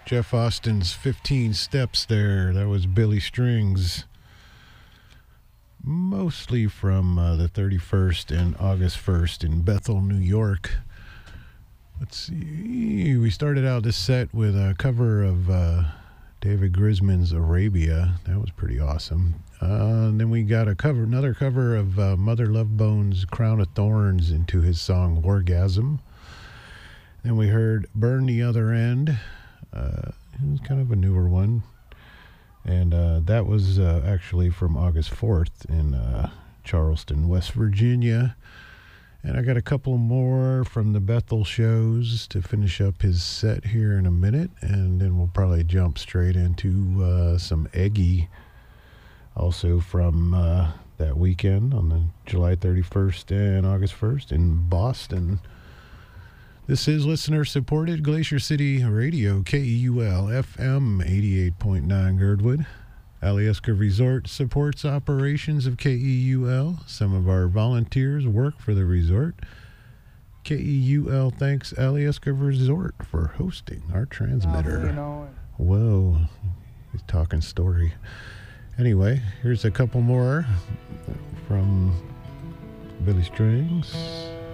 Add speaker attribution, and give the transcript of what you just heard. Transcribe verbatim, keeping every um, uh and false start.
Speaker 1: Jeff Austin's fifteen Steps there. That was Billy Strings. Mostly from uh, the thirty-first and August first in Bethel, New York. Let's see. We started out this set with a cover of uh, David Grisman's Arabia. That was pretty awesome. Uh, and then we got a cover, another cover of uh, Mother Love Bone's Crown of Thorns into his song Wargasm. Then we heard Burn the Other End. Uh, it was kind of a newer one. And uh, that was uh, actually from August fourth in uh, Charleston, West Virginia. And I got a couple more from the Bethel shows to finish up his set here in a minute. And then we'll probably jump straight into uh, some Eggy, also from uh, that weekend on the July thirty-first and August first in Boston. This is listener-supported Glacier City Radio, K E U L, F M eighty-eight point nine Girdwood. Alyeska Resort supports operations of K E U L. Some of our volunteers work for the resort. K E U L thanks Alyeska Resort for hosting our transmitter.
Speaker 2: You know.
Speaker 1: Whoa, he's talking story. Anyway, here's a couple more from Billy Strings.